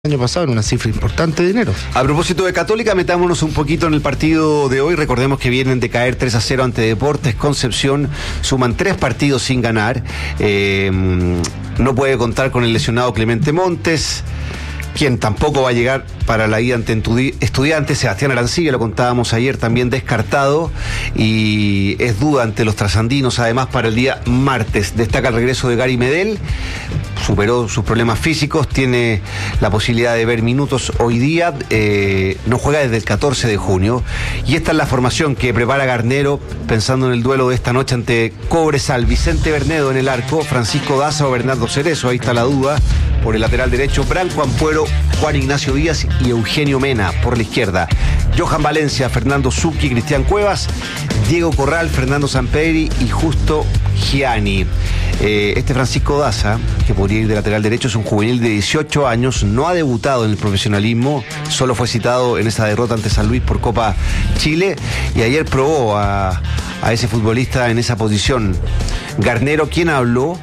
año pasado en una cifra importante de dinero. A propósito de Católica, metámonos un poquito en el partido de hoy. Recordemos que vienen de caer 3-0 ante Deportes Concepción, suman 3 partidos sin ganar. No puede contar con el lesionado Clemente Montes, quien tampoco va a llegar para la ida ante Estudiantes. Sebastián Arancibia, lo contábamos ayer, también descartado, y es duda ante los trasandinos, además, para el día martes. Destaca el regreso de Gary Medel, superó sus problemas físicos, tiene la posibilidad de ver minutos hoy día, no juega desde el 14 de junio, y esta es la formación que prepara Garnero, pensando en el duelo de esta noche ante Cobresal. Vicente Bernedo en el arco, Francisco Daza o Bernardo Cerezo, ahí está la duda. Por el lateral derecho, Branco Ampuero, Juan Ignacio Díaz y Eugenio Mena. Por la izquierda, Johan Valencia, Fernando Zucchi, Cristian Cuevas, Diego Corral, Fernando Sampedri y Justo Gianni. Este Francisco Daza, que podría ir de lateral derecho, es un juvenil de 18 años, no ha debutado en el profesionalismo, solo fue citado en esa derrota ante San Luis por Copa Chile, y ayer probó a ese futbolista en esa posición. Garnero, quien habló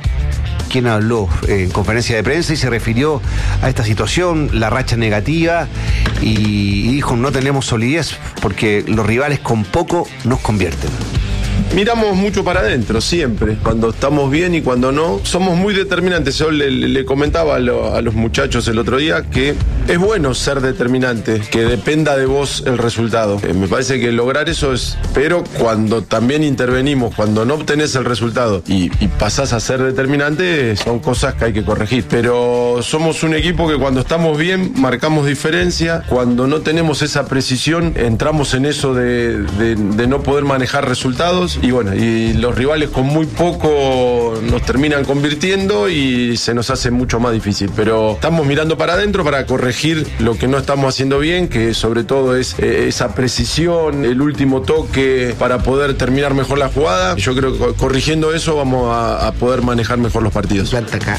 en conferencia de prensa y se refirió a esta situación, la racha negativa, y dijo: no tenemos solidez porque los rivales con poco nos convierten. Miramos mucho para adentro, siempre. Cuando estamos bien y cuando no, somos muy determinantes. Yo le comentaba a los muchachos el otro día que es bueno ser determinante, que dependa de vos el resultado. Me parece que lograr eso es... Pero cuando también intervenimos, cuando no obtenés el resultado y pasás a ser determinante, son cosas que hay que corregir. Pero somos un equipo que cuando estamos bien, marcamos diferencia. Cuando no tenemos esa precisión, entramos en eso de no poder manejar resultados. Y bueno, y los rivales con muy poco nos terminan convirtiendo y se nos hace mucho más difícil. Pero estamos mirando para adentro para corregir lo que no estamos haciendo bien, que sobre todo es esa precisión, el último toque para poder terminar mejor la jugada. Yo creo que corrigiendo eso vamos a poder manejar mejor los partidos.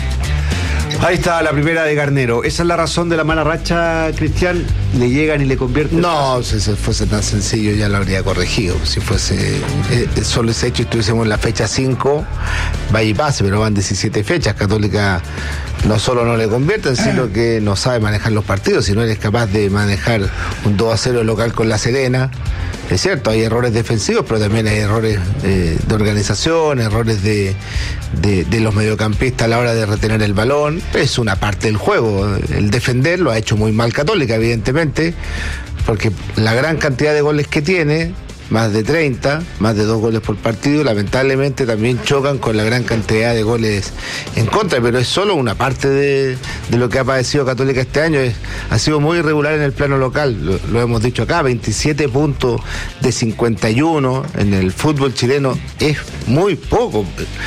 Ahí está la primera de Garnero. ¿Esa es la razón de la mala racha, Cristian? ¿Le llegan y le convierten? No, si fuese tan sencillo ya lo habría corregido. Si fuese solo ese hecho y estuviésemos en la fecha 5, vaya y pase, pero van 17 fechas. Católica no solo no le convierten, sino que no sabe manejar los partidos. Si no eres capaz de manejar un 2-0 local con La Serena, es cierto, hay errores defensivos, pero también hay errores de organización, errores de los mediocampistas a la hora de retener el balón. Es una parte del juego. El defender lo ha hecho muy mal Católica, evidentemente, porque la gran cantidad de goles que tiene, más de 30, más de 2 goles por partido, lamentablemente también chocan con la gran cantidad de goles en contra, pero es solo una parte de lo que ha padecido Católica este año. Ha sido muy irregular en el plano local, lo hemos dicho acá, 27 puntos de 51 en el fútbol chileno es muy poco.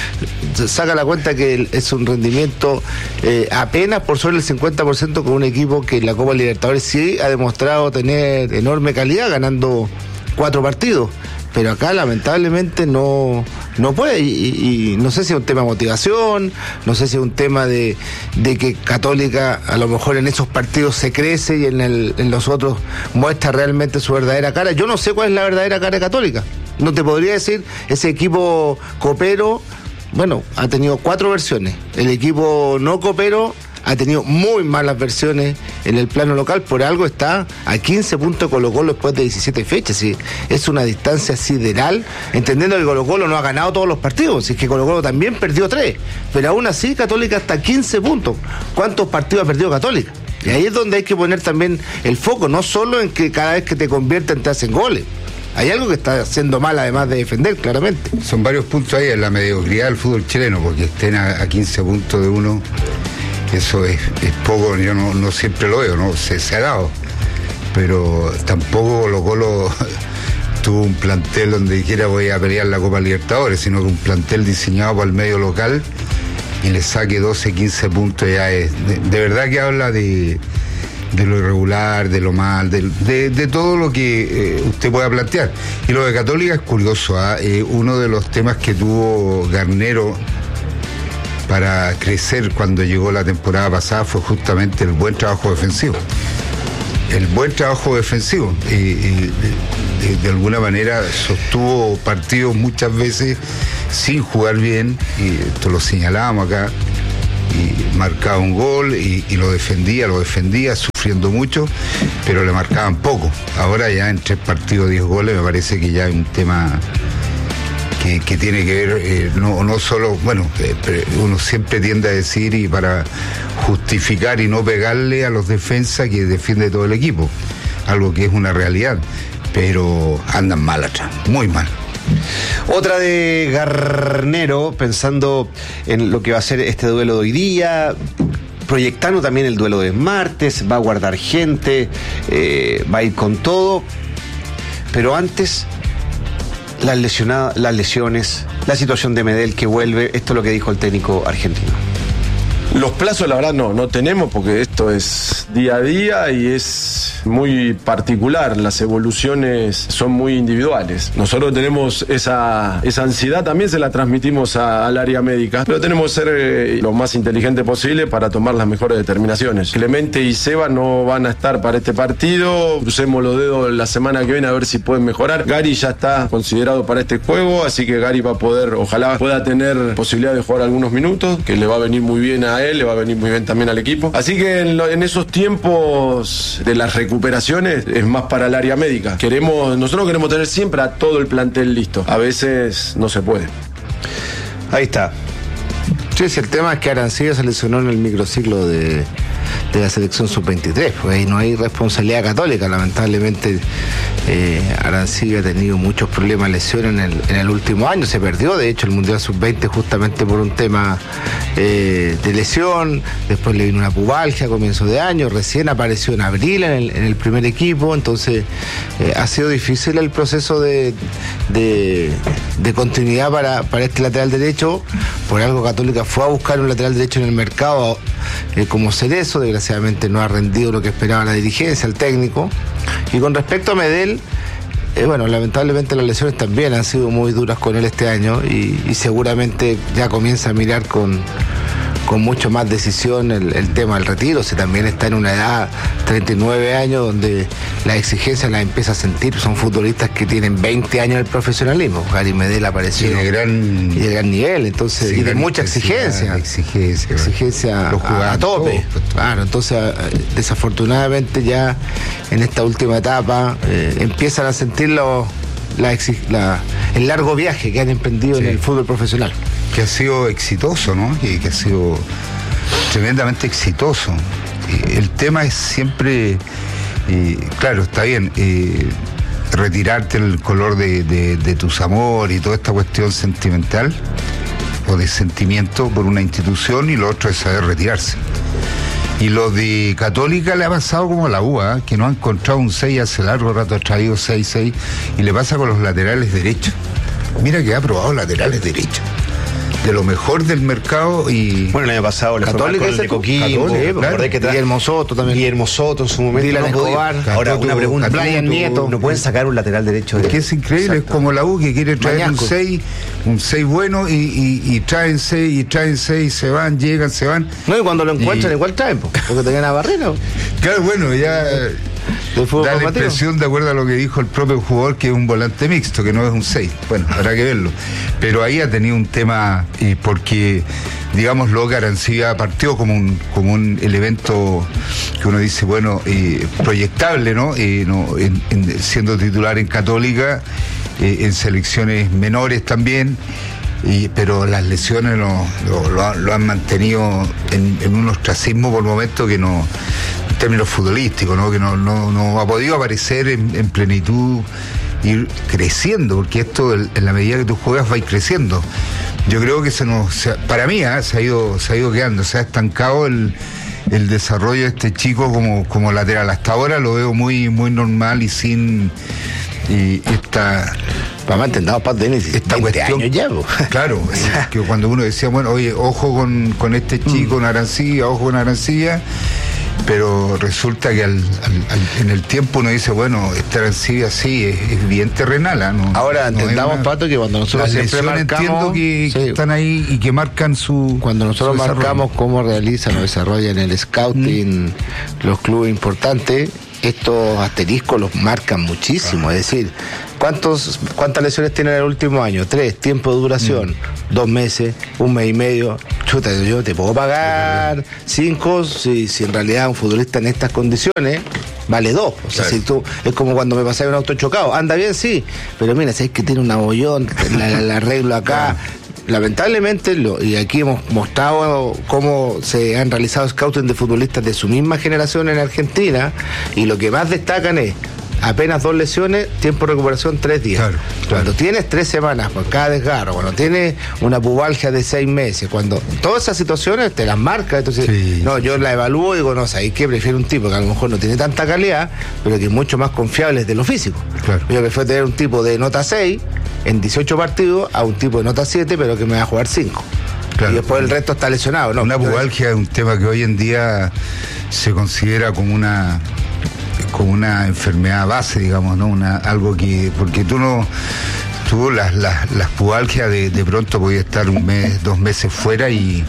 Saca la cuenta que es un rendimiento apenas por sobre el 50% con un equipo que en la Copa Libertadores sí ha demostrado tener enorme calidad, ganando 4 partidos, pero acá lamentablemente no puede, y no sé si es un tema de motivación, no sé si es un tema de que Católica a lo mejor en esos partidos se crece y en los otros muestra realmente su verdadera cara. Yo no sé cuál es la verdadera cara de Católica, no te podría decir. Ese equipo copero, bueno, ha tenido 4 versiones, el equipo no copero ha tenido muy malas versiones en el plano local, por algo está a 15 puntos Colo-Colo después de 17 fechas. ¿Sí? Es una distancia sideral, entendiendo que Colo-Colo no ha ganado todos los partidos, es que Colo-Colo también perdió 3, pero aún así Católica está a 15 puntos. ¿Cuántos partidos ha perdido Católica? Y ahí es donde hay que poner también el foco, no solo en que cada vez que te convierten te hacen goles. Hay algo que está haciendo mal, además de defender, claramente. Son varios puntos ahí en la mediocridad del fútbol chileno, porque estén a 15 puntos de uno. Eso es poco, yo no siempre lo veo, ¿no? Se ha dado. Pero tampoco Colo-Colo tuvo un plantel donde dijera voy a pelear la Copa Libertadores, sino que un plantel diseñado para el medio local y le saque 12, 15 puntos ya es. De verdad que habla de lo irregular, de lo mal, de todo lo que usted pueda plantear. Y lo de Católica es curioso, uno de los temas que tuvo Garnero para crecer cuando llegó la temporada pasada fue justamente el buen trabajo defensivo. El buen trabajo defensivo. De alguna manera sostuvo partidos muchas veces sin jugar bien, y esto lo señalábamos acá, y marcaba un gol y lo defendía, sufriendo mucho, pero le marcaban poco. Ahora ya en 3 partidos 10 goles me parece que ya hay un tema que tiene que ver, no solo, bueno, uno siempre tiende a decir y para justificar y no pegarle a los defensas que defiende todo el equipo, algo que es una realidad, pero andan mal atrás, muy mal. Otra de Garnero, pensando en lo que va a ser este duelo de hoy día, proyectando también el duelo de martes, va a guardar gente, va a ir con todo, pero antes las lesiones, la situación de Medel que vuelve, esto es lo que dijo el técnico argentino. Los plazos, la verdad, no tenemos, porque esto es día a día y es muy particular. Las evoluciones son muy individuales. Nosotros tenemos esa ansiedad, también se la transmitimos al área médica, pero tenemos que ser lo más inteligente posible para tomar las mejores determinaciones. Clemente y Seba no van a estar para este partido. Crucemos los dedos la semana que viene a ver si pueden mejorar. Gary ya está considerado para este juego, así que Gary va a poder, ojalá pueda tener posibilidad de jugar algunos minutos, que le va a venir muy bien a él, le va a venir muy bien también al equipo. Así que en esos tiempos de las recuperaciones es más para el área médica. Nosotros queremos tener siempre a todo el plantel listo. A veces no se puede. Ahí está. Sí, el tema es que Arancibia se lesionó en el microciclo de la selección sub-23, pues ahí no hay responsabilidad Católica, lamentablemente. Arancibia ha tenido muchos problemas de lesión en el último año, se perdió de hecho el Mundial Sub-20 justamente por un tema de lesión, después le vino una pubalgia a comienzo de año, recién apareció en abril en el primer equipo, entonces ha sido difícil el proceso de continuidad para este lateral derecho. Por algo Católica fue a buscar un lateral derecho en el mercado como Cerezo, desgraciadamente no ha rendido lo que esperaba la dirigencia, el técnico. Y con respecto a Medel, bueno, lamentablemente las lesiones también han sido muy duras con él este año y seguramente ya comienza a mirar con mucho más decisión el tema del retiro. Si también está en una edad, 39 años, donde la exigencia la empieza a sentir. Son futbolistas que tienen 20 años en el profesionalismo. Gary Medel apareció y de gran nivel, entonces, sí, y de mucha exigencia a tope. Claro, entonces desafortunadamente ya en esta última etapa empiezan a sentir el largo viaje que han emprendido en el fútbol profesional. Que ha sido exitoso, ¿no? Y que ha sido tremendamente exitoso. El tema es siempre, claro, está bien, retirarte el color de tus amores y toda esta cuestión sentimental o de sentimiento por una institución, y lo otro es saber retirarse. Y lo de Católica le ha pasado como a la UA, que no ha encontrado un 6 hace largo rato, ha traído 6-6, y le pasa con los laterales derechos. Mira que ha probado laterales derechos de lo mejor del mercado. Y bueno, el año pasado le Católica fue mal con el de Coquimbo, claro. Guillermo Soto también. Guillermo Soto en su momento. Dylan Escobar. Ahora una pregunta, Brian Nieto. No pueden sacar un lateral derecho. Es que es increíble. Exacto. Es como la U que quiere traer un 6 bueno y traen 6 y traen 6, se van, llegan, se van. No, y cuando lo encuentran igual traen, porque tenían a Barrera. Claro, bueno, ya da la impresión, de acuerdo a lo que dijo el propio jugador, que es un volante mixto, que no es un 6. Bueno, habrá que verlo. Pero ahí ha tenido un tema, porque, digamos, que Arancibia partió como un elemento que uno dice, bueno, proyectable, ¿no? Siendo titular en Católica, en selecciones menores también. Pero las lesiones lo han mantenido en un ostracismo por momentos que no, en términos futbolísticos, ¿no? Que no ha podido aparecer en plenitud, ir creciendo, porque esto en la medida que tú juegas va a ir creciendo. Yo creo que para mí se ha ido quedando, se ha estancado el desarrollo de este chico como lateral. Hasta ahora lo veo muy, muy normal y sin esta... Para intentado esta cuestión ya, claro, que cuando uno decía, bueno, oye, ojo con este chico, ojo con Arancibia, pero resulta que en el tiempo uno dice, bueno, esta Arancibia sí es bien terrenal, ¿no? Ahora entendamos, Pato, que cuando nosotros siempre marcamos, entiendo que están ahí y que marcan cuando nosotros marcamos cómo realizan o desarrollan el scouting los clubes importantes, estos asteriscos los marcan muchísimo, es decir, ¿Cuántas lesiones tiene en el último año? 3, tiempo de duración, 2 meses, 1 mes y medio. Chuta, yo te puedo pagar 5 si en realidad un futbolista en estas condiciones vale 2. O sea, si tú, es como cuando me pasaba un auto chocado, anda bien, sí, pero mira, si es que tiene un abollón, la arreglo acá. Lamentablemente, y aquí hemos mostrado cómo se han realizado scouting de futbolistas de su misma generación en Argentina, y lo que más destacan es apenas 2 lesiones, tiempo de recuperación 3 días. Claro. Cuando tienes 3 semanas por cada desgarro, cuando tienes una pubalgia de 6 meses, cuando todas esas situaciones te las marca, entonces yo la evalúo y digo, no, ¿sabes qué? Prefiero un tipo que a lo mejor no tiene tanta calidad, pero que es mucho más confiable desde lo físico. Claro. Yo prefiero tener un tipo de nota 6 en 18 partidos a un tipo de nota 7, pero que me va a jugar 5. Claro. Y después el resto está lesionado, ¿no? Una pubalgia es un tema que hoy en día se considera como una enfermedad base, digamos, ¿no? Algo que, porque tú las pubalgias de pronto podías estar 1 mes, 2 meses fuera y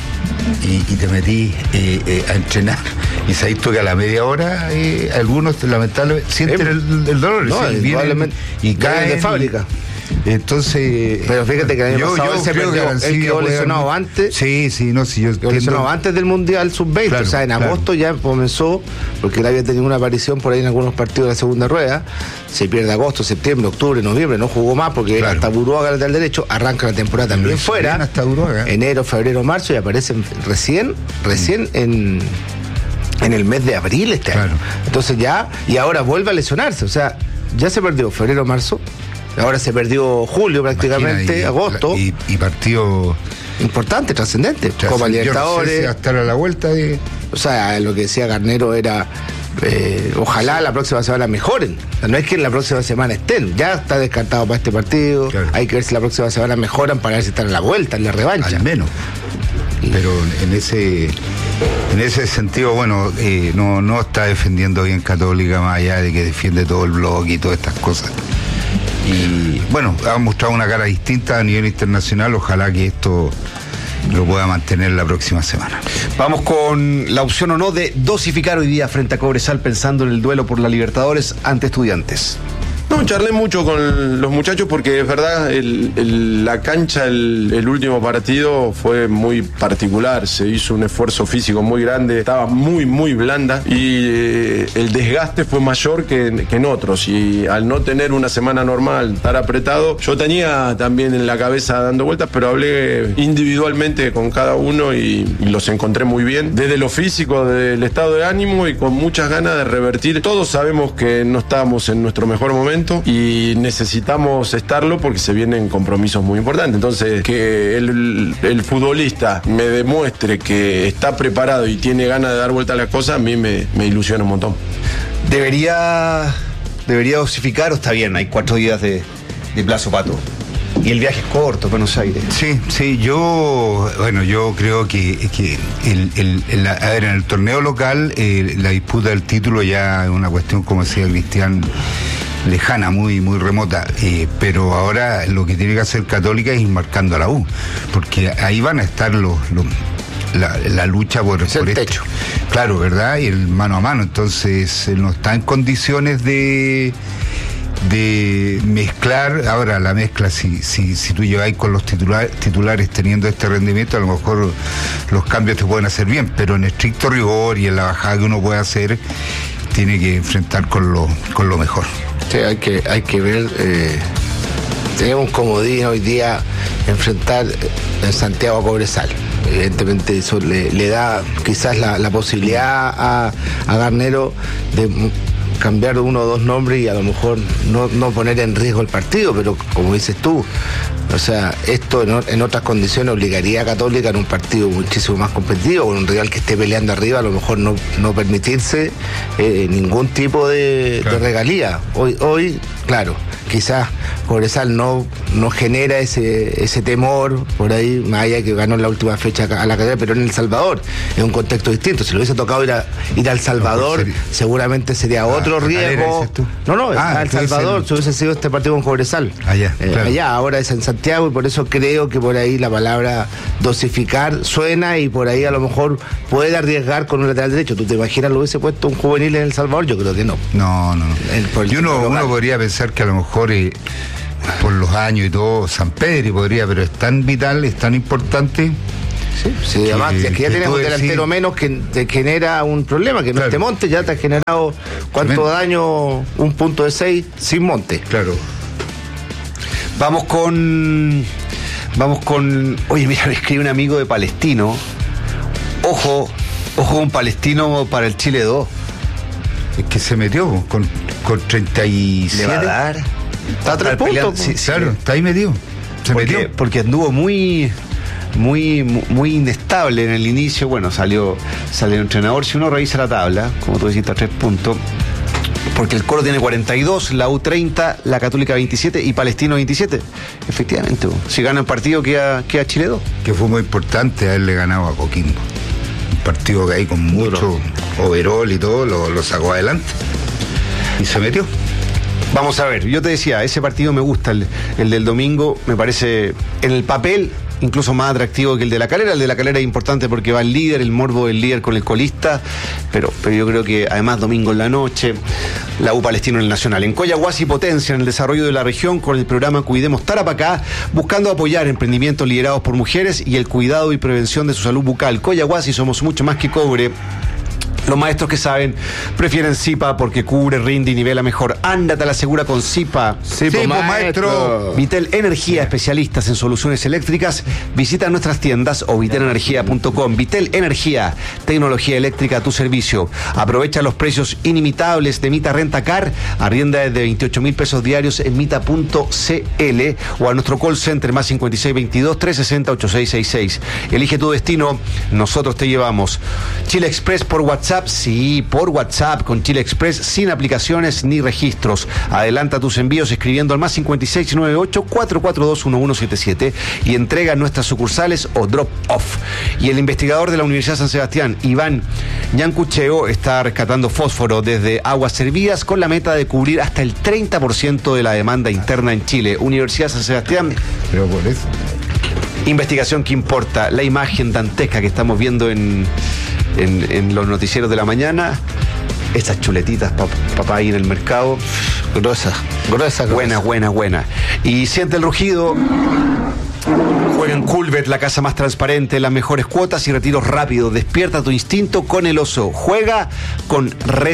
te metí a entrenar y sabes tú que a la media hora algunos lamentablemente sienten el dolor, y caen de fábrica. Entonces, pero fíjate que el año pasado se perdió, él quedó lesionado antes. Yo lesionado antes del Mundial Sub-20, claro, o sea, en agosto ya comenzó, porque él había tenido una aparición por ahí en algunos partidos de la segunda rueda, se pierde agosto, septiembre, octubre, noviembre, no jugó más porque hasta Buruaga lateral derecho, arranca la temporada también fuera, hasta enero, febrero, marzo, y aparecen recién en el mes de abril este año. Entonces y ahora vuelve a lesionarse, o sea, ya se perdió febrero, marzo. Ahora se perdió julio prácticamente, agosto. Y partido importante, trascendente. Copa Libertadores. No sé si va a estar a la vuelta de. O sea, lo que decía Garnero era ojalá la próxima semana mejoren. O sea, no es que en la próxima semana estén, ya está descartado para este partido. Claro. Hay que ver si la próxima semana mejoran para ver si están a la vuelta, en la revancha. Al menos. Pero en ese sentido, bueno, no está defendiendo bien Católica, más allá de que defiende todo el bloque y todas estas cosas. Y bueno, ha mostrado una cara distinta a nivel internacional. Ojalá que esto lo pueda mantener la próxima semana. Vamos con la opción o no de dosificar hoy día frente a Cobresal, pensando en el duelo por la Libertadores ante Estudiantes. No, charlé mucho con los muchachos porque es verdad, la cancha, el último partido fue muy particular, se hizo un esfuerzo físico muy grande, estaba muy, muy blanda y el desgaste fue mayor que en otros, y al no tener una semana normal, estar apretado, yo tenía también en la cabeza dando vueltas, pero hablé individualmente con cada uno y los encontré muy bien, desde lo físico, del estado de ánimo y con muchas ganas de revertir. Todos sabemos que no estábamos en nuestro mejor momento y necesitamos estarlo porque se vienen compromisos muy importantes. Entonces, que el futbolista me demuestre que está preparado y tiene ganas de dar vuelta a las cosas, a mí me ilusiona un montón. ¿Debería dosificar o está bien? Hay 4 días de plazo, Pato. Y el viaje es corto, Buenos Aires. Sí, yo creo que en el torneo local la disputa del título ya es una cuestión, como decía Cristian, lejana, muy, muy remota, pero ahora lo que tiene que hacer Católica es ir marcando a la U, porque ahí van a estar la lucha por el techo. Claro, ¿verdad? Y el mano a mano, entonces no está en condiciones de mezclar. Ahora la mezcla, si tú lleváis con los titulares teniendo este rendimiento, a lo mejor los cambios te pueden hacer bien, pero en estricto rigor y en la bajada que uno puede hacer, tiene que enfrentar con lo mejor. Sí, hay que ver. Tenemos un comodín hoy día enfrentar en Santiago a Cobresal. Evidentemente eso le da quizás la posibilidad a Garnero de cambiar 1 o 2 nombres y a lo mejor no poner en riesgo el partido, pero como dices tú, o sea, esto en otras condiciones obligaría a Católica en un partido muchísimo más competitivo, con un rival que esté peleando arriba, a lo mejor no permitirse ningún tipo de regalía. Hoy, claro, quizás Cobresal no genera ese temor por ahí, más allá que ganó en la última fecha a la carrera, pero en El Salvador es un contexto distinto. Si le hubiese tocado ir al Salvador, seguramente sería otro riesgo. No, El Salvador, si hubiese sido este partido con Cobresal. Allá, claro. Allá, ahora es en Santiago. Santiago, y por eso creo que por ahí la palabra dosificar suena, y por ahí a lo mejor puede arriesgar con un lateral derecho. ¿Tú te imaginas lo hubiese puesto un juvenil en El Salvador? Yo creo que no. No. Y uno podría pensar que a lo mejor por los años y todo, San Pedro podría, pero es tan vital, es tan importante. Sí, además, es que ya tienes un delantero menos que te genera un problema, que no esté Montes, ya te ha generado cuánto daño, un punto de 6 sin Montes. Claro. Vamos con. Oye, mira, me escribe un amigo de Palestino. Ojo un Palestino para el Chile 2. Es que se metió con 37. ¿Le va a dar? Está a 3 puntos. Sí, claro, está ahí metido. Porque anduvo muy inestable en el inicio. Bueno, salió el entrenador. Si uno revisa la tabla, como tú dijiste, a 3 puntos. Porque el Coro tiene 42, la U 30, la Católica 27 y Palestino 27. Efectivamente, si gana el partido queda Chile 2. Que fue muy importante haberle ganado a Coquimbo. Un partido que ahí con mucho overall y todo, lo sacó adelante. Y se metió. Vamos a ver, yo te decía, ese partido me gusta, el del domingo, me parece en el papel incluso más atractivo que el de La Calera. El de La Calera es importante porque va el líder, el morbo del líder con el colista, pero yo creo que además domingo en la noche, la U Palestino en el Nacional. En Coyahuasi potencia en el desarrollo de la región con el programa Cuidemos Tarapacá, buscando apoyar emprendimientos liderados por mujeres y el cuidado y prevención de su salud bucal. Coyahuasi, somos mucho más que cobre. Los maestros que saben prefieren Zipa porque cubre, rinde y nivela mejor. Ándate a la segura con Zipa. Sí, maestro. Vitel Energía, especialistas en soluciones eléctricas. Visita nuestras tiendas o vitelenergia.com. Vitel Energía, tecnología eléctrica a tu servicio. Aprovecha los precios inimitables de Mita Rentacar. Arrienda desde 28.000 pesos diarios en mita.cl o a nuestro call center más 5622-360-8666. Elige tu destino, nosotros te llevamos. Chile Express por WhatsApp. Sí, por WhatsApp con Chile Express, sin aplicaciones ni registros. Adelanta tus envíos escribiendo al más 5698-442-1177 y entrega en nuestras sucursales o drop off. Y el investigador de la Universidad San Sebastián, Iván Yancucheo, está rescatando fósforo desde aguas servidas con la meta de cubrir hasta el 30% de la demanda interna en Chile. Universidad San Sebastián. Pero por eso. Investigación que importa. La imagen dantesca que estamos viendo en los noticieros de la mañana, esas chuletitas papá ahí en el mercado, gruesa. Buena. Y siente el rugido. Juega en Culbet, la casa más transparente, las mejores cuotas y retiros rápidos. Despierta tu instinto con el oso. Juega con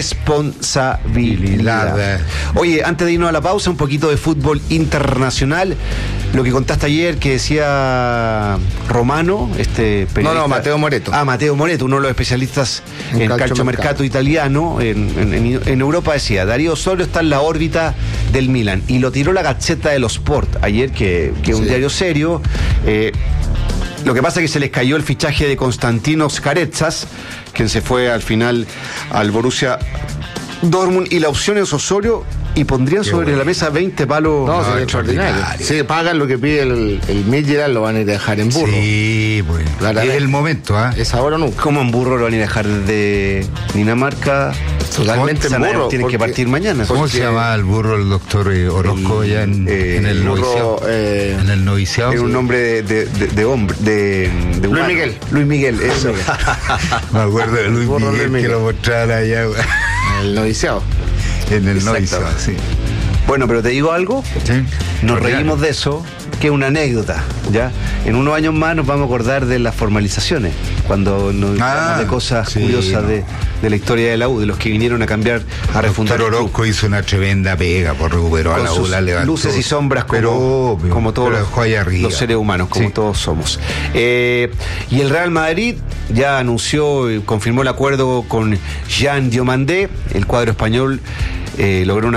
responsabilidad. Oye, antes de irnos a la pausa, un poquito de fútbol internacional. Lo que contaste ayer, que decía Romano, periodista. No, Mateo Moreto. Mateo Moreto, uno de los especialistas en calciomercato italiano. En Europa decía, Darío Osorio está en la órbita del Milan. Y lo tiró la Gazzetta dello Sport ayer, que es un diario serio. Lo que pasa es que se les cayó el fichaje de Konstantinos Karetsas, quien se fue al final al Borussia Dortmund, y la opción es Osorio, y pondrían sobre la mesa 20 palos. No, sería extraordinario. Si pagan lo que pide el Midtjylland, lo van a ir a dejar en burro. Sí, pues. Es el momento, ¿ah? Es ahora o nunca. ¿Cómo en burro lo van a ir a dejar desde Dinamarca? Totalmente en burro. Tienen que partir mañana. ¿Cómo se llama el burro el doctor Orozco allá en el noviciado? En el noviciado. Es un nombre de hombre, de Luis Miguel. Luis Miguel, eso. Me acuerdo de Luis Miguel que lo mostrara allá. El noviciado. En el noviciado, sí. Bueno, pero te digo algo. Sí. Nos reímos de eso, que es una anécdota, ¿ya? En unos años más nos vamos a acordar de las formalizaciones, cuando nos hablamos de cosas curiosas de la historia de la U, de los que vinieron a cambiar, a refundar. Doctor Orozco hizo una tremenda pega, recuperó a la U, la levantó. Luces y sombras como todos los seres humanos, como todos somos. Y el Real Madrid ya anunció y confirmó el acuerdo con Jean Diomandé. El cuadro español logró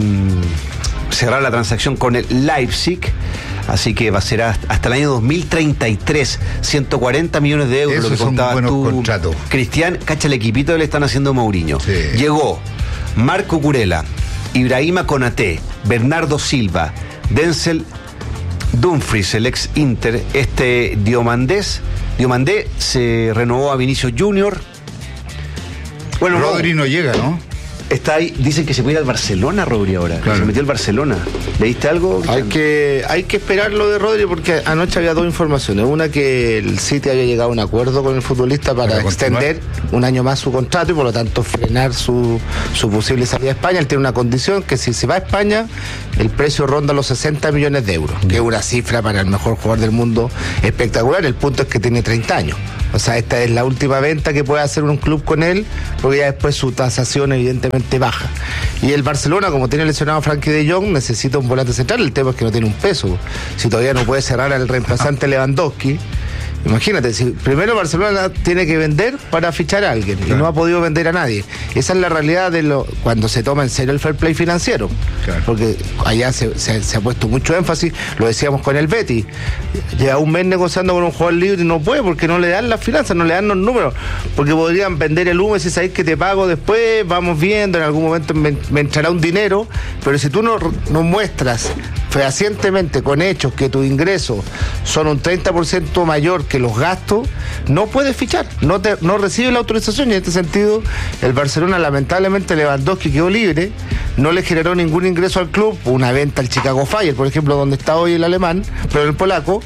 cerrar la transacción con el Leipzig, así que va a ser hasta el año 2033, 140 millones de euros. Esos lo que contaba tú, contratos. Cristian, cacha el equipito que le están haciendo Mourinho. Sí. Llegó Marco Curela, Ibrahima Konaté, Bernardo Silva, Denzel Dumfries, el ex Inter, Diomandé se renovó a Vinicius Junior. Bueno, Rodri no llega, ¿no? Está ahí, dicen que se puede ir al Barcelona, Rodri, ahora. Claro. Se metió al Barcelona. ¿Leíste algo? Hay que esperar lo de Rodri porque anoche había dos informaciones. Una, que el City había llegado a un acuerdo con el futbolista para extender un año más su contrato y por lo tanto frenar su posible salida a España. Él tiene una condición que si se va a España, el precio ronda los 60 millones de euros, que es una cifra para el mejor jugador del mundo espectacular. El punto es que tiene 30 años. O sea, esta es la última venta que puede hacer un club con él, porque ya después su tasación evidentemente baja. Y el Barcelona, como tiene lesionado a Frankie de Jong, necesita un volante central. El tema es que no tiene un peso. Si todavía no puede cerrar al reemplazante Lewandowski, imagínate, si primero Barcelona tiene que vender para fichar a alguien, claro, y no ha podido vender a nadie. Esa es la realidad de cuando se toma en serio el fair play financiero. Claro. Porque allá se ha puesto mucho énfasis, lo decíamos con el Betis. Lleva un mes negociando con un jugador libre y no puede porque no le dan las finanzas, no le dan los números. Porque podrían vender el humo y si sabéis que te pago después, vamos viendo, en algún momento me entrará un dinero. Pero si tú no muestras fehacientemente con hechos que tus ingresos son un 30% mayor que los gastos, no puedes fichar, no recibes la autorización. Y en este sentido el Barcelona, lamentablemente, Lewandowski quedó libre, no le generó ningún ingreso al club, una venta al Chicago Fire, por ejemplo, donde está hoy el alemán, pero el polaco,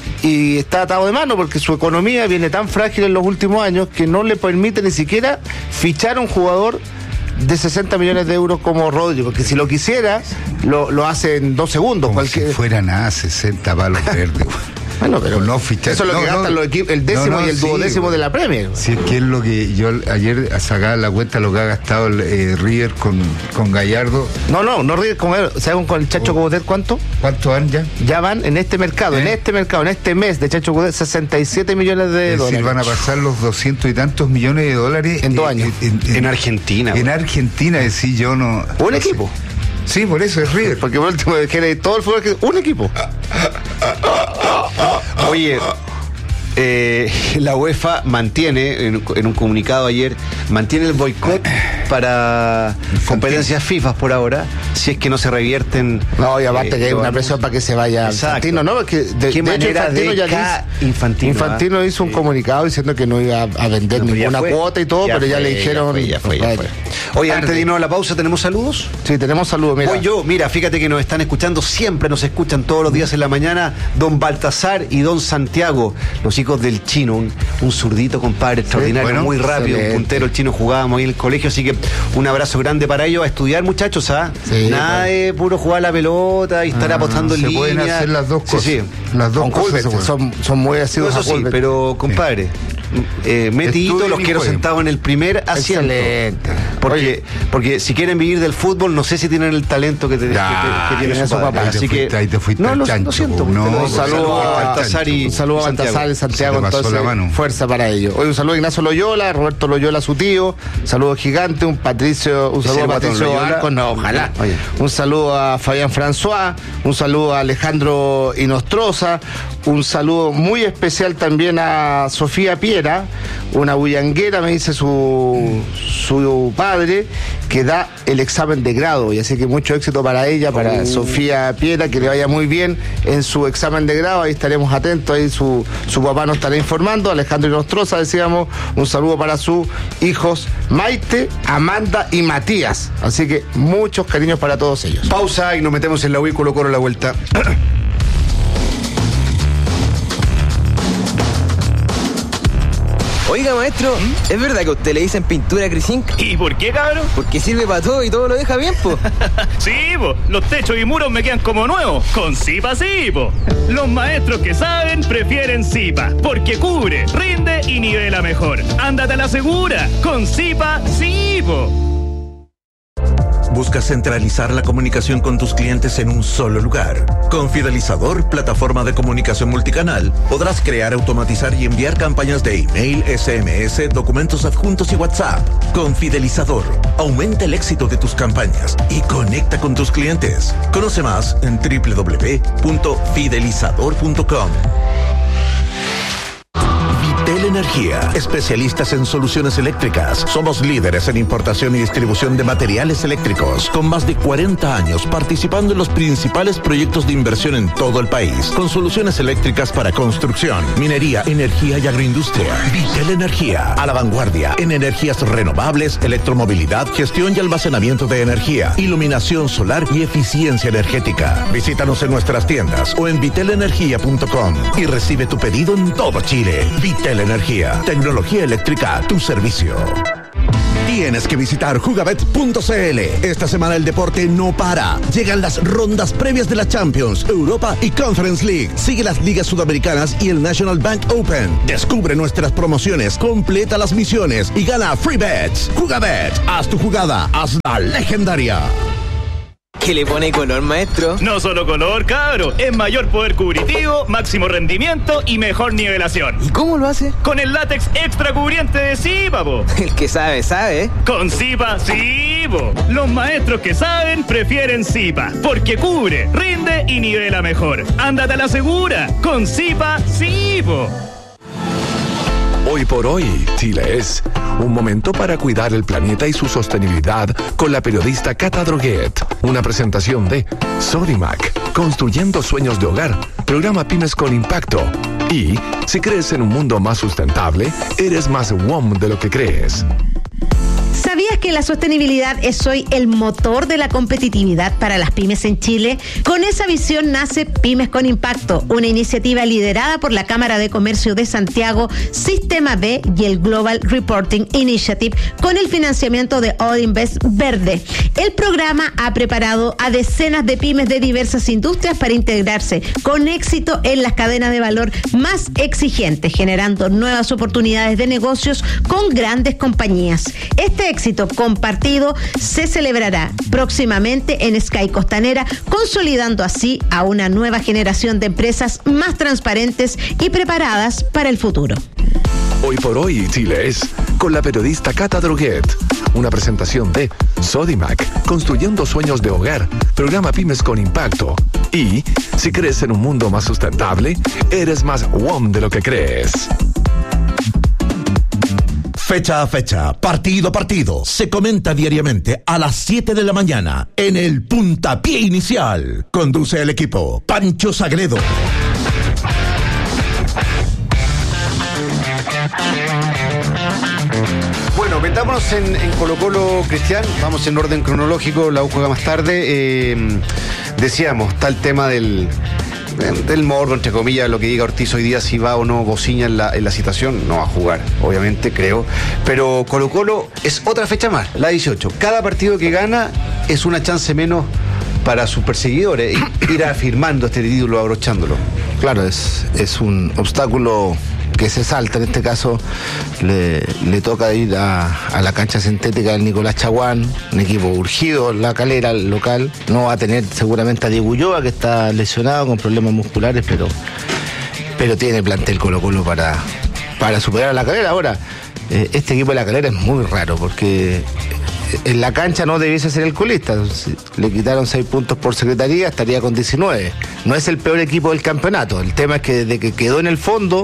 y está atado de mano porque su economía viene tan frágil en los últimos años que no le permite ni siquiera fichar a un jugador de 60 millones de euros como Rodri, porque si lo quisiera, lo hace en 2 segundos. Como si fuera nada, 60 palos verdes. Bueno, pero no fichar. Eso es lo que gastan los equipos, el décimo y el duodécimo de la Premier. Sí, es que es lo que yo ayer sacaba la cuenta lo que ha gastado el River con Gallardo. No River con él, ¿saben con el Chacho Coudet cuánto? ¿Cuánto van ya? Ya van en este mercado, en este mes de Chacho Coudet, 67 millones de dólares. Es decir, van a pasar los 200 y tantos millones de dólares en 2 años. En Argentina. En Argentina, es decir, yo no. Un equipo. Sí, por eso es River. Porque por último dijera todo el fútbol, un equipo. Oye, la UEFA mantiene, en un comunicado ayer, mantiene el boicot para competencias FIFA por ahora, si es que no se revierten. No, y aparte que hay una presión para que se vaya Infantino, ¿no? Porque ¿Qué manera Infantino hizo un comunicado diciendo que no iba a vender ninguna cuota y todo, pero ya le dijeron. Ya fue. Oye, antes de irnos a la pausa, ¿tenemos saludos? Sí, tenemos saludos, mira. Voy yo, mira, fíjate que nos están escuchando, siempre nos escuchan todos los días en la mañana, don Baltasar y don Santiago, los hijos del Chino, un zurdito, compadre, extraordinario, bueno, muy rápido, excelente. Un puntero, el Chino, jugábamos ahí en el colegio, así que un abrazo grande para ellos, a estudiar, muchachos, ¿ah? Sí, nada de puro jugar la pelota y estar apostando en línea. Se pueden hacer las dos cosas. Sí. Las dos cosas son muy asiduos. Eso sí, pero compadre, metidito, los quiero sentados en el primer asiento. Excelente. Porque si quieren vivir del fútbol, no sé si tienen el talento que tiene su papá. Así que ahí te fuiste al chancho. Lo siento. Un saludo a Baltasar y Santiago, entonces fuerza para ellos. Hoy un saludo a Ignacio Loyola, Roberto Loyola, su tío, saludo gigante, un saludo a Patricio Arcos, no, ojalá. Oye. Un saludo a Fabián François, un saludo a Alejandro Inostroza, un saludo muy especial también a Sofía Piera, una bullanguera, me dice su padre, que da el examen de grado, y así que mucho éxito para ella, para Sofía Piera, que le vaya muy bien en su examen de grado, ahí estaremos atentos, ahí su papá nos estará informando. Alejandro Inostroza, decíamos, un saludo para sus hijos Maite, Amanda y Matías, así que muchos cariños para todos ellos. Pausa y nos metemos en la U y Colo Colo a la vuelta. Oiga, maestro, ¿es verdad que a usted le dicen pintura Crisink? ¿Y por qué, cabrón? Porque sirve para todo y todo lo deja bien, po. Sí, po, los techos y muros me quedan como nuevos, con Zipa sí, po. Los maestros que saben prefieren Zipa, porque cubre, rinde y nivela mejor. Ándate a la segura, con Zipa sí, po. ¿Buscas centralizar la comunicación con tus clientes en un solo lugar? Con Fidelizador, plataforma de comunicación multicanal, podrás crear, automatizar y enviar campañas de email, SMS, documentos adjuntos y WhatsApp. Con Fidelizador, aumenta el éxito de tus campañas y conecta con tus clientes. Conoce más en www.fidelizador.com. Vitel Energía, especialistas en soluciones eléctricas. Somos líderes en importación y distribución de materiales eléctricos, con más de 40 años participando en los principales proyectos de inversión en todo el país, con soluciones eléctricas para construcción, minería, energía y agroindustria. Vitel Energía, a la vanguardia en energías renovables, electromovilidad, gestión y almacenamiento de energía, iluminación solar y eficiencia energética. Visítanos en nuestras tiendas o en vitelenergia.com y recibe tu pedido en todo Chile. Vitel Energía, tecnología eléctrica a tu servicio. Tienes que visitar jugabet.cl. Esta semana el deporte no para. Llegan las rondas previas de la Champions, Europa y Conference League. Sigue las ligas sudamericanas y el National Bank Open. Descubre nuestras promociones, completa las misiones y gana free bets. Jugabet, haz tu jugada, hazla legendaria. ¿Qué le pone color, maestro? No solo color, cabro. Es mayor poder cubritivo, máximo rendimiento y mejor nivelación. ¿Y cómo lo hace? Con el látex extra cubriente de Zipa, po. El que sabe, sabe. Con Zipa, sí, po. Los maestros que saben prefieren Zipa, porque cubre, rinde y nivela mejor. Ándate a la segura. Con Zipa, sí, po. Hoy por hoy, Chile es un momento para cuidar el planeta y su sostenibilidad con la periodista Cata Droguet. Una presentación de Sodimac, construyendo sueños de hogar, programa Pymes con Impacto. Y si crees en un mundo más sustentable, eres más WOM de lo que crees. ¿Sabías que la sostenibilidad es hoy el motor de la competitividad para las pymes en Chile? Con esa visión nace Pymes con Impacto, una iniciativa liderada por la Cámara de Comercio de Santiago, Sistema B y el Global Reporting Initiative, con el financiamiento de Odinvest Verde. El programa ha preparado a decenas de pymes de diversas industrias para integrarse con éxito en las cadenas de valor más exigentes, generando nuevas oportunidades de negocios con grandes compañías. Este éxito compartido se celebrará próximamente en Sky Costanera, consolidando así a una nueva generación de empresas más transparentes y preparadas para el futuro. Hoy por hoy, Chile es con la periodista Cata Droguet. Una presentación de Sodimac, construyendo sueños de hogar, programa Pymes con Impacto. Y si crees en un mundo más sustentable, eres más WOM de lo que crees. Fecha a fecha, partido a partido, se comenta diariamente a las 7 de la mañana en el Puntapié Inicial. Conduce el equipo Pancho Sagredo. Bueno, metámonos en Colo-Colo, Cristian. Vamos en orden cronológico, la U juega más tarde. Decíamos, está el tema del morbo, entre comillas, lo que diga Ortiz hoy día, si va o no Bociña en la citación. No va a jugar, obviamente, creo. Pero Colo-Colo es otra fecha más, la 18. Cada partido que gana es una chance menos para sus perseguidores ir afirmando este título, abrochándolo. Claro, es un obstáculo que se salta. En este caso le toca ir a la cancha sintética del Nicolás Chaguán, un equipo urgido, La Calera, el local. No va a tener seguramente a Diego Ulloa, que está lesionado con problemas musculares, pero tiene plantel Colo-Colo para superar a La Calera. Ahora, este equipo de La Calera es muy raro, porque en la cancha no debiese ser el colista. Si le quitaron 6 puntos por secretaría, estaría con 19. No es el peor equipo del campeonato. El tema es que desde que quedó en el fondo,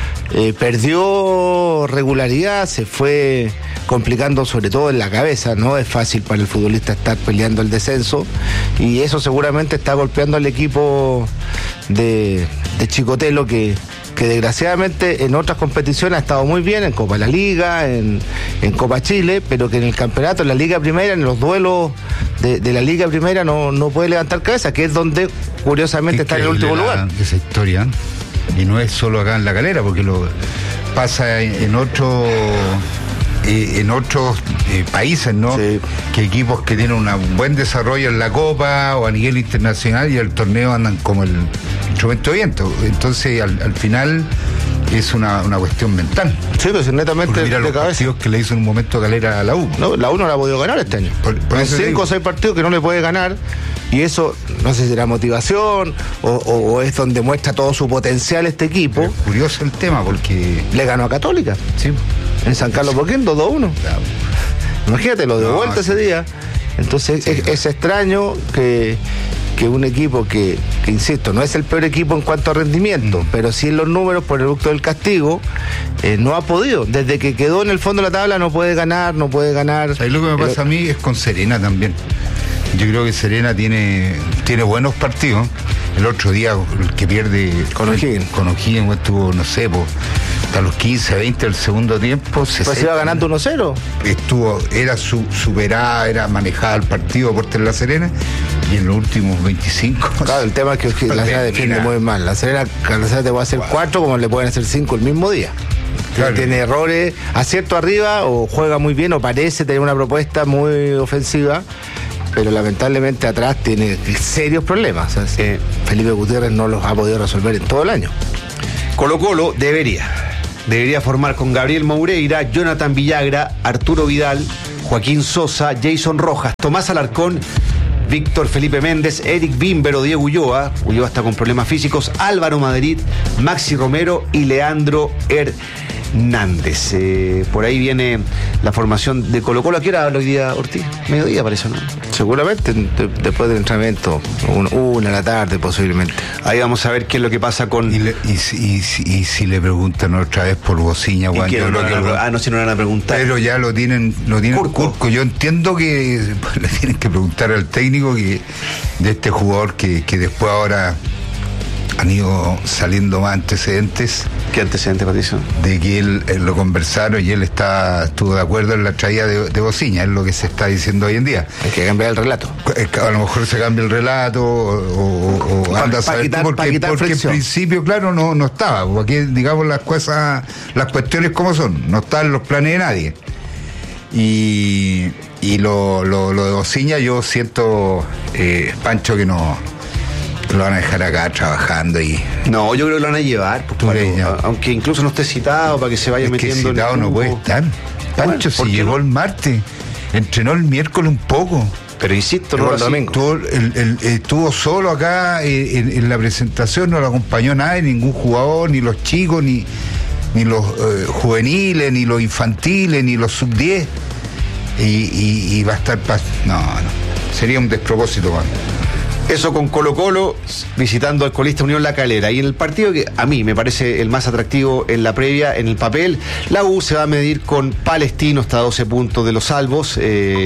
perdió regularidad, se fue complicando sobre todo en la cabeza. No es fácil para el futbolista estar peleando el descenso, y eso seguramente está golpeando al equipo de Chicotelo, que desgraciadamente en otras competiciones ha estado muy bien, en Copa La Liga, en Copa Chile, pero que en el campeonato, en la Liga Primera, en los duelos de la Liga Primera no puede levantar cabeza, que es donde curiosamente está en el último lugar. Esa historia, y no es solo acá en La Calera, porque lo pasa en otros países, ¿no? Sí. Que equipos que tienen un buen desarrollo en la Copa o a nivel internacional y el torneo andan como el instrumento de viento. Entonces, al final es una cuestión mental. Sí, pues netamente mira los partidos que le hizo en un momento Calera a la U. No, la U no la ha podido ganar este año. Por 5 o 6 partidos que no le puede ganar, y eso no sé si será motivación o es donde muestra todo su potencial este equipo. Pero es curioso el tema, porque le ganó a Católica. Sí. En San Carlos Boquendo, 2-1. Claro. Imagínate, lo de vuelta ese día. Entonces, sí, es extraño que que un equipo que insisto, no es el peor equipo en cuanto a rendimiento, pero sí en los números por el producto del castigo, no ha podido. Desde que quedó en el fondo de la tabla no puede ganar. Ahí lo que me pasa a mí es con Serena también. Yo creo que Serena tiene buenos partidos. El otro día, el que pierde con O'Higgins estuvo, no sé, hasta los 15, 20 del segundo tiempo. Se iba ganando 1-0. Era superada, era manejada el partido por La Serena, y en los últimos 25. Claro, el tema es que la Serena defiende muy mal. La Serena te va a hacer 4 como le pueden hacer 5 el mismo día. Claro. Tiene errores, acierto arriba, o juega muy bien, o parece tener una propuesta muy ofensiva, pero lamentablemente atrás tiene serios problemas. O sea, Felipe Gutiérrez no los ha podido resolver en todo el año. Colo-Colo debería formar con Gabriel Moureira, Jonathan Villagra, Arturo Vidal, Joaquín Sosa, Jason Rojas, Tomás Alarcón, Víctor Felipe Méndez, Eric Bímbero, Diego Ulloa está con problemas físicos, Álvaro Madrid, Maxi Romero y Leandro Hernández. Por ahí viene la formación de Colo-Colo. ¿A qué hora habla hoy día, Ortiz? Mediodía parece, ¿no? Seguramente después del entrenamiento, 1 de la tarde posiblemente. Ahí vamos a ver qué es lo que pasa con... Y si le preguntan otra vez por Bociña, Juan, si no le van a preguntar. Pero ya lo tienen Curco. Yo entiendo que le tienen que preguntar al técnico de este jugador que después ahora han ido saliendo más antecedentes. ¿Qué antecedentes, Patricio? De que él lo conversaron y él estuvo de acuerdo en la traída de Bociña, es lo que se está diciendo hoy en día. Hay que cambiar el relato. A lo mejor se cambia el relato o anda a saber porque en principio, claro, no estaba, porque digamos las cuestiones como son, no están en los planes de nadie. Y lo de Bociña yo siento, Pancho, que no lo van a dejar acá trabajando y... No, yo creo que lo van a llevar, aunque incluso no esté citado, para que se vaya metiendo. Que citado no puede estar. Pancho, si llegó el martes, entrenó el miércoles un poco. Pero insisto, no el domingo. Estuvo solo acá en la presentación, no lo acompañó nadie, ningún jugador, ni los chicos, ni los juveniles, ni los infantiles, ni los sub-10. Y va a estar... No. Sería un despropósito, man. Eso con Colo-Colo visitando al colista Unión La Calera. Y en el partido que a mí me parece el más atractivo en la previa, en el papel, la U se va a medir con Palestino, está a 12 puntos de los salvos.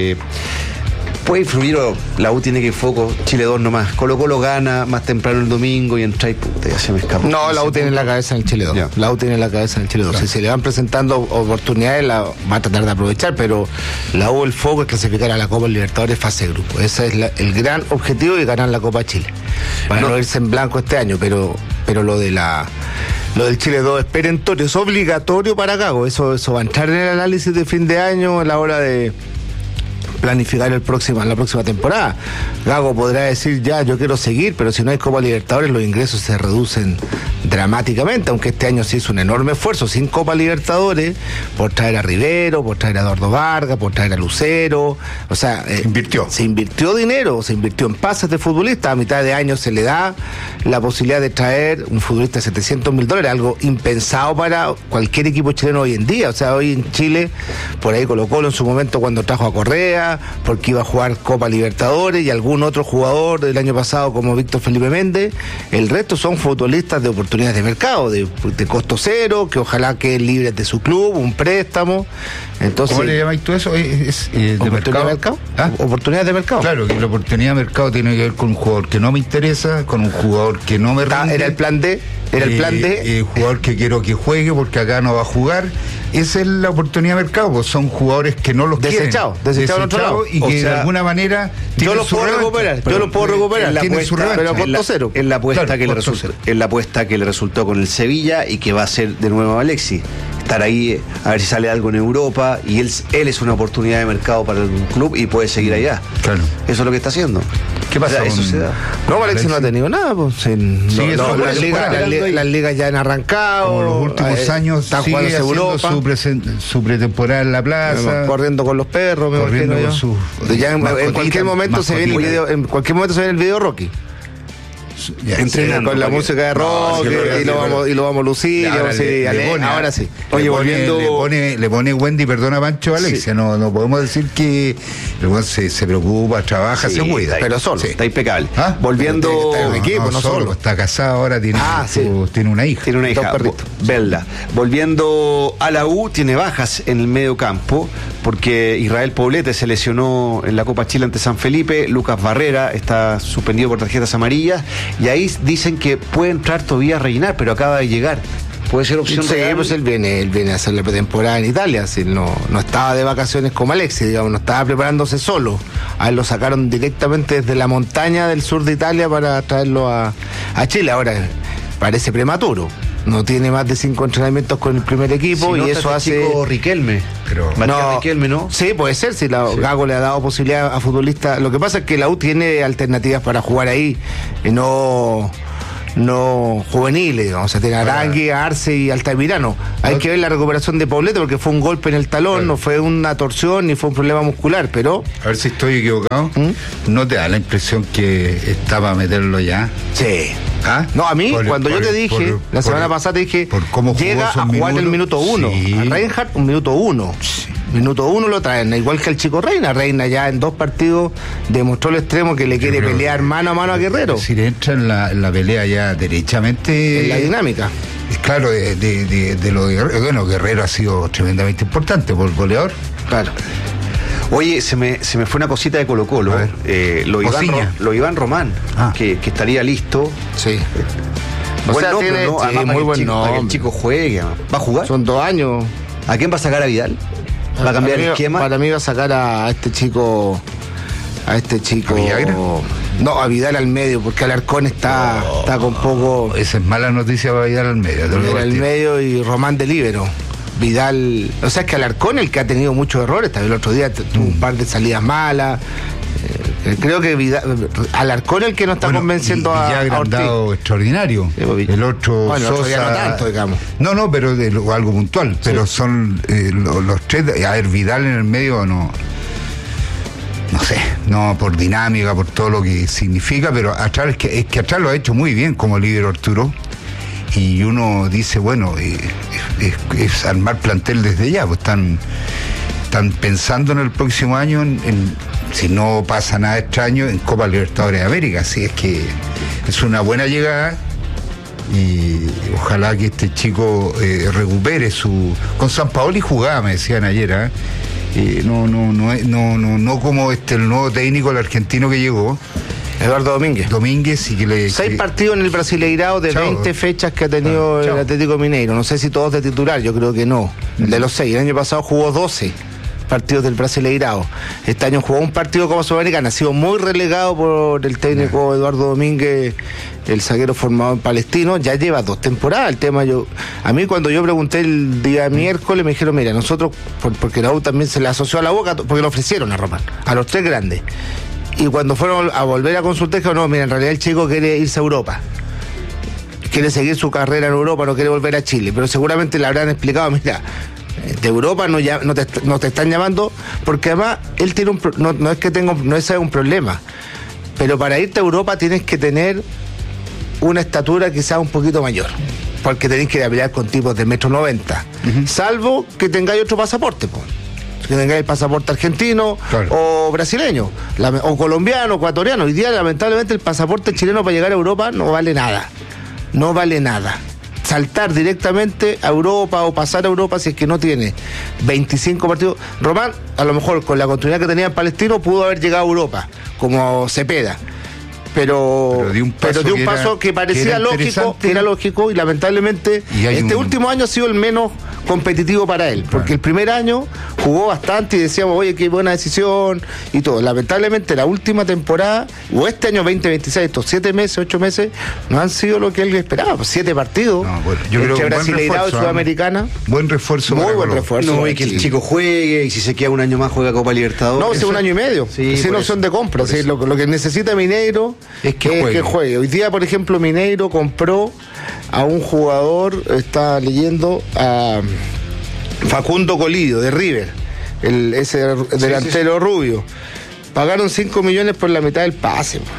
Puede influir, la U tiene que ir foco, Chile 2 nomás. Colo-Colo gana más temprano el domingo y entra y puta, ya se me escapó. No, la U tiene la cabeza en el Chile 2. Ya. La U tiene la cabeza en el Chile 2. Claro. Si se le van presentando oportunidades, la va a tratar de aprovechar, pero la U, el foco es clasificar a la Copa Libertadores fase de grupo. Ese es el gran objetivo, y ganar la Copa Chile. Van a no irse en blanco este año, pero lo del Chile 2 es perentorio, es obligatorio para Gago. Eso va a entrar en el análisis de fin de año a la hora de planificar la próxima temporada. Gago podrá decir, ya, yo quiero seguir, pero si no hay Copa Libertadores, los ingresos se reducen dramáticamente, aunque este año se hizo un enorme esfuerzo sin Copa Libertadores, por traer a Rivero, por traer a Eduardo Vargas, por traer a Lucero. O sea, se invirtió dinero, se invirtió en pases de futbolistas. A mitad de año se le da la posibilidad de traer un futbolista de $700,000, algo impensado para cualquier equipo chileno hoy en día. O sea, hoy en Chile, por ahí Colo-Colo en su momento cuando trajo a Correa, porque iba a jugar Copa Libertadores, y algún otro jugador del año pasado como Víctor Felipe Méndez. El resto son futbolistas de oportunidades de mercado, de costo cero, que ojalá queden libres de su club, un préstamo. Entonces, ¿cómo le llamáis tú eso? ¿Es de mercado? ¿Ah? Oportunidades de mercado. Claro, que la oportunidad de mercado tiene que ver con un jugador que no me interesa, con un jugador que no me rinde. Era el plan D. Jugador que quiero que juegue porque acá no va a jugar. Esa es la oportunidad de mercado, pues son jugadores que no los desechados en otro lado, y que de alguna manera yo los puedo recuperar, pero costo cero. Es la apuesta que le resultó con el Sevilla y que va a ser de nuevo Alexis. Estar ahí a ver si sale algo en Europa, y él es una oportunidad de mercado para el club y puede seguir allá. Claro. Eso es lo que está haciendo. ¿Qué pasa? Eso se da. No, Alexis no ha tenido nada, pues. Las ligas ya han arrancado. Como los últimos años están jugando Europa, su pretemporada en la plaza, corriendo con los perros, en cualquier momento se ve el video, Rocky. entrenando con la música de rock y lo vamos a lucir. Ahora sí. Oye, le pone Wendy, perdona Pancho, Alexia. No podemos decir que el buen se preocupa, trabaja, se cuida. Pero solo, está impecable. ¿Ah? Volviendo. Está en un equipo, no solo. Está casado ahora, tiene una hija. Tiene una hija, Belda. Volviendo a la U, tiene bajas en el medio campo, porque Israel Poblete se lesionó en la Copa Chile ante San Felipe, Lucas Barrera está suspendido por tarjetas amarillas, y ahí dicen que puede entrar Tobías Reinar, pero acaba de llegar. Puede ser opción real. Pues él viene a hacer la pretemporada en Italia, así, no estaba de vacaciones como Alexis, digamos, no estaba preparándose solo. A él lo sacaron directamente desde la montaña del sur de Italia para traerlo a Chile. Ahora parece prematuro. No tiene más de 5 entrenamientos con el primer equipo y eso hace. Chico Riquelme. Pero Riquelme, ¿no? Sí, puede ser, si Gago le ha dado posibilidad a futbolistas. Lo que pasa es que la U tiene alternativas para jugar ahí, no juveniles, digamos. O sea, tiene Arangui, Arce y Altamirano. Hay que ver la recuperación de Poblete porque fue un golpe en el talón, no fue una torsión ni fue un problema muscular, pero. A ver si estoy equivocado. ¿No te da la impresión que está para meterlo ya? Sí. ¿Ah? No, a mí, cuando yo te dije, la semana pasada te dije, llega a jugar el minuto 1. Sí. A Reinhardt, un minuto 1. Sí. Minuto 1 lo traen, igual que el chico Reina. Reina ya en 2 partidos demostró el extremo que le quiere pelear mano a mano a Guerrero. Si le entra en la pelea ya derechamente. En la dinámica. Claro, de lo de Guerrero. Bueno, Guerrero ha sido tremendamente importante por goleador. Claro. Oye, se me fue una cosita de Colo-Colo. Lo Iván Román, que estaría listo. Sí. Muy buen nombre. Que el chico juegue. ¿Va a jugar? Son 2 años. ¿A quién va a sacar a Vidal? ¿Va a cambiar el esquema? Para mí va a sacar a este chico. ¿A Villagra? No, a Vidal al medio, porque Alarcón está con poco. Esa es mala noticia para Vidal al medio. Vidal al medio y Román de líbero. Vidal, o sea, es que Alarcón, el que ha tenido muchos errores, también el otro día tuvo un par de salidas malas. Creo que Alarcón el que no está convenciendo a Ortiz. Dado extraordinario. El otro Sosa, no tanto, digamos. No, pero algo puntual. Sí. Pero son los 3. A ver, Vidal en el medio no sé, no por dinámica, por todo lo que significa, pero atrás es que atrás lo ha hecho muy bien como líder Arturo. Y uno dice, bueno, es armar plantel desde ya, pues están pensando en el próximo año si no pasa nada extraño, en Copa Libertadores de América. Así es que es una buena llegada y ojalá que este chico recupere con Sampaoli jugaba, me decían ayer, no como el nuevo técnico, el argentino que llegó, Eduardo Domínguez, y que 6 partidos en el Brasileirao de 20 fechas que ha tenido el Atlético Mineiro. No sé si todos de titular, yo creo que no. De los 6, el año pasado jugó 12 partidos del Brasileirao. Este año jugó un partido como Sudamericana, ha sido muy relegado por el técnico Eduardo Domínguez, el zaguero formado en Palestino. Ya lleva 2 temporadas. El tema, a mí cuando yo pregunté el día miércoles me dijeron, mira, nosotros, porque la U también se le asoció a la Boca, porque lo ofrecieron a Román, a los 3 grandes. Y cuando fueron a volver a consultar, dijeron, no, mira, en realidad el chico quiere irse a Europa. Quiere seguir su carrera en Europa, no quiere volver a Chile. Pero seguramente le habrán explicado, mira, de Europa no te están llamando, porque además él tiene no es un problema. Pero para irte a Europa tienes que tener una estatura quizás un poquito mayor. Porque tenés que ir a pelear con tipos de 1,90 m. Salvo que tengáis otro pasaporte, pues. Que tengáis el pasaporte argentino, claro, o brasileño, o colombiano, ecuatoriano. Hoy día, lamentablemente, el pasaporte chileno para llegar a Europa no vale nada. No vale nada. Saltar directamente a Europa o pasar a Europa, si es que no tiene 25 partidos. Román, a lo mejor con la continuidad que tenía en Palestino, pudo haber llegado a Europa, como Cepeda. Pero dio un paso que parecía lógico, que era lógico, y lamentablemente este último año ha sido el menos competitivo para él, porque el primer año jugó bastante y decíamos, oye, qué buena decisión y todo. Lamentablemente la última temporada, o este año 2026, estos 7 meses, 8 meses, no han sido lo que él esperaba. 7 partidos, yo creo que Brasileirao y Sudamericana. Buen refuerzo. Muy buen refuerzo. No, y que el chico juegue, y si se queda un año más juega Copa Libertadores. No, es un año y medio, sin opción de compra. Lo que necesita Mineiro es que juegue. Hoy día, por ejemplo, Mineiro compró a un jugador, está leyendo, a Facundo Colidio de River, ese delantero rubio. Pagaron 5 millones por la mitad del pase.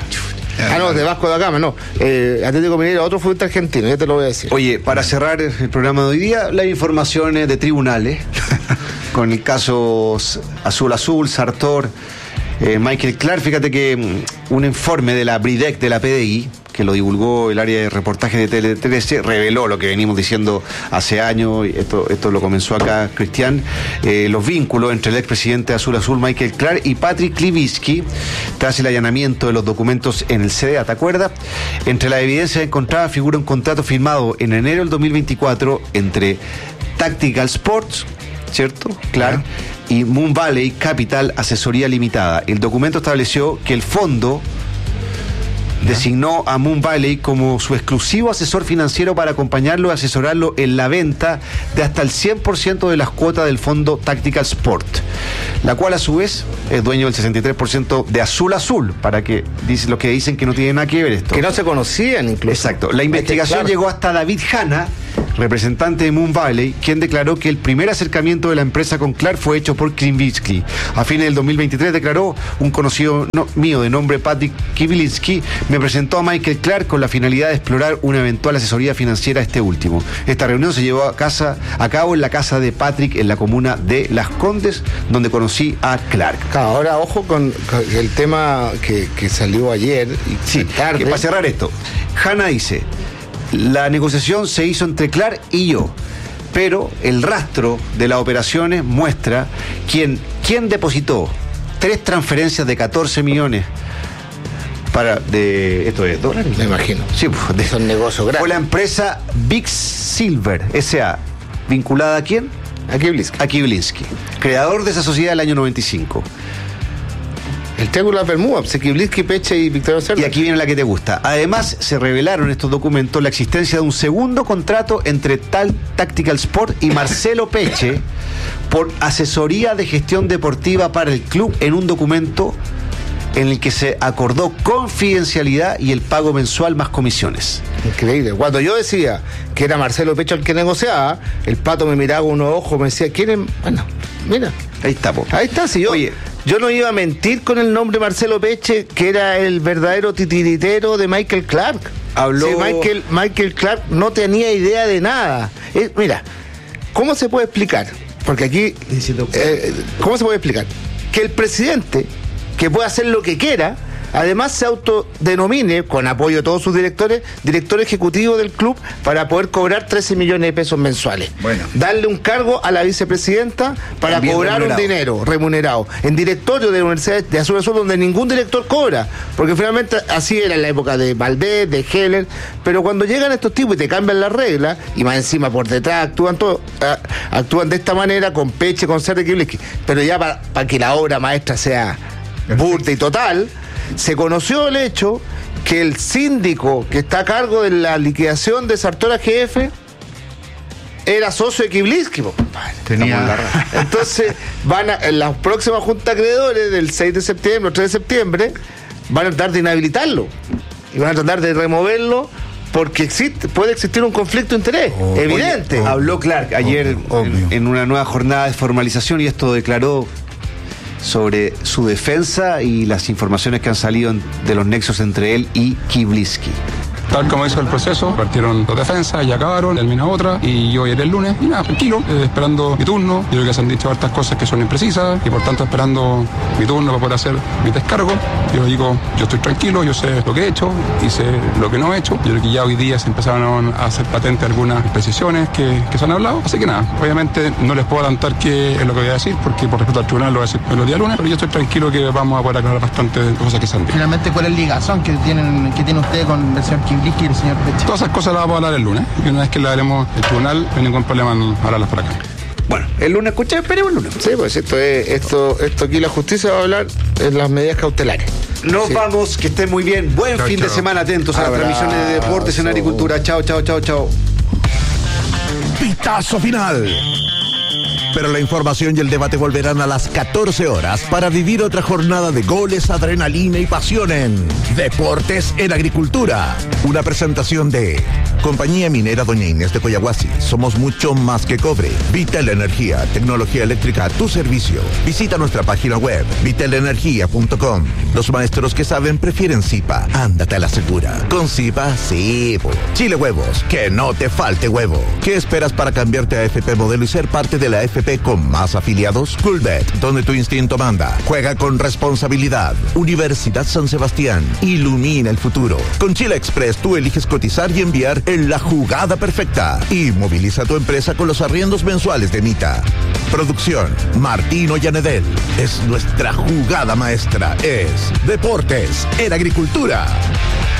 No, de Vasco da Gama, no. Atlético Mineiro, otro futbolista argentino, ya te lo voy a decir. Oye, para cerrar el programa de hoy día, las informaciones de tribunales, con el caso Azul, Sartor, Michael Clark. Fíjate que un informe de la BRIDEC, de la PDI, que lo divulgó el área de reportaje de Tele 13, reveló lo que venimos diciendo hace años, y esto lo comenzó acá Cristian, los vínculos entre el expresidente de Azul, Michael Clark, y Patrick Klivitsky, tras el allanamiento de los documentos en el CDA, ¿te acuerdas? Entre la evidencia encontrada figura un contrato firmado en enero del 2024 entre Tactical Sports, ¿cierto? Clark, y Moon Valley Capital Asesoría Limitada. El documento estableció que el fondo designó a Moon Valley como su exclusivo asesor financiero para acompañarlo y asesorarlo en la venta de hasta el 100% de las cuotas del fondo Tactical Sport, la cual a su vez es dueño del 63% de Azul, para que lo que dicen que no tiene nada que ver esto. Que no se conocían incluso. Exacto. La investigación llegó hasta David Hanna, representante de Moon Valley, quien declaró que el primer acercamiento de la empresa con Clark fue hecho por Klivitsky. A fines del 2023 declaró: un conocido mío de nombre Patrick Klivitsky me presentó a Michael Clark con la finalidad de explorar una eventual asesoría financiera a este último. Esta reunión se llevó a cabo en la casa de Patrick en la comuna de Las Condes, donde conocí a Clark. Ahora ojo con el tema que salió ayer y sí, tarde. Que para cerrar esto, Hanna dice: la negociación se hizo entre Clark y yo, pero el rastro de las operaciones muestra quién depositó 3 transferencias de 14 millones ¿esto es dólares? Me imagino. Sí, son negocios grandes. Fue la empresa Big Silver S.A., vinculada ¿a quién? A Klivitsky, creador de esa sociedad del año 95. El triángulo de las Bermudas, Klivitsky, Peche y Victoria Cerda. Y aquí viene la que te gusta. Además, se revelaron en estos documentos la existencia de un segundo contrato entre Tactical Sport y Marcelo Peche por asesoría de gestión deportiva para el club, en un documento en el que se acordó confidencialidad y el pago mensual más comisiones. Increíble. Cuando yo decía que era Marcelo Peche el que negociaba, el Pato me miraba con unos ojos, me decía: ¿quieren? Bueno, mira. Ahí está, po. Ahí está, si yo no iba a mentir con el nombre Marcelo Peche, que era el verdadero titiritero de Michael Clark. Habló... Sí, Michael Clark no tenía idea de nada. Mira, ¿cómo se puede explicar? Porque aquí, ¿cómo se puede explicar? Que el presidente, que puede hacer lo que quiera, además se autodenomine, con apoyo de todos sus directores, director ejecutivo del club, para poder cobrar 13 millones de pesos mensuales. Bueno. Darle un cargo a la vicepresidenta para también cobrar remunerado. Un dinero remunerado. En directorio de la Universidad de Azul, donde ningún director cobra. Porque finalmente así era en la época de Valdés, de Heller. Pero cuando llegan estos tipos y te cambian las reglas, y más encima por detrás actúan de esta manera, con Peche, con Cerda y Klivitsky. Pero ya para que la obra maestra sea burda y total, se conoció el hecho que el síndico que está a cargo de la liquidación de Sartor AGF era socio de Klivitsky. Entonces en la próxima junta de acreedores del 6 de septiembre o 3 de septiembre van a tratar de inhabilitarlo y van a tratar de removerlo, porque puede existir un conflicto de interés evidente. Habló Clark ayer en una nueva jornada de formalización, y esto declaró sobre su defensa y las informaciones que han salido de los nexos entre él y Klivitsky. Tal como hizo el proceso, partieron dos defensas y acabaron, terminó otra, y yo ayer el lunes, y nada, tranquilo, esperando mi turno. Yo creo que se han dicho hartas cosas que son imprecisas, y por tanto esperando mi turno para poder hacer mi descargo. Yo digo, yo estoy tranquilo, yo sé lo que he hecho y sé lo que no he hecho. Yo creo que ya hoy día se empezaron a hacer patentes algunas precisiones que se han hablado. Así que nada, obviamente no les puedo adelantar qué es lo que voy a decir, porque por respeto al tribunal lo voy a decir el día lunes, pero yo estoy tranquilo que vamos a poder aclarar bastantes cosas que se han dicho. Finalmente, ¿cuál es el ligazón que tiene usted con el señor Klivitsky y el señor Peche? Todas esas cosas las vamos a hablar el lunes, y una vez que la haremos el tribunal, no hay ningún problema en hablarlas por acá. Bueno, el lunes esperemos el lunes. Sí, pues esto aquí la justicia va a hablar en las medidas cautelares. Nos vamos, que estén muy bien. Buen fin de semana, atentos a las transmisiones de deporte, escenario y cultura. Chao. Pitazo final. Pero la información y el debate volverán a las 14 horas para vivir otra jornada de goles, adrenalina y pasión en Deportes en Agricultura. Una presentación de Compañía Minera Doña Inés de Coyahuasi. Somos mucho más que cobre. Vital Energía, tecnología eléctrica a tu servicio. Visita nuestra página web, vitalenergia.com. Los maestros que saben prefieren Zipa. Ándate a la segura. Con Zipa, sí. Chile Huevos, que no te falte huevo. ¿Qué esperas para cambiarte a FP Modelo y ser parte de la FP con más afiliados? Coolbet, donde tu instinto manda. Juega con responsabilidad. Universidad San Sebastián, ilumina el futuro. Con Chile Express tú eliges cotizar y enviar en la jugada perfecta. Y moviliza tu empresa con los arriendos mensuales de Mita. Producción, Martino Llanedel. Es nuestra jugada maestra. Es Deportes en Agricultura.